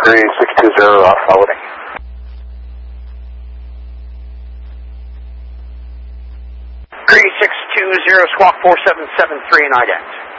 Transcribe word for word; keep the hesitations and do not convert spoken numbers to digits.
three six two zero, off holiday. three six two zero, squawk four seven seven three, and I D A T.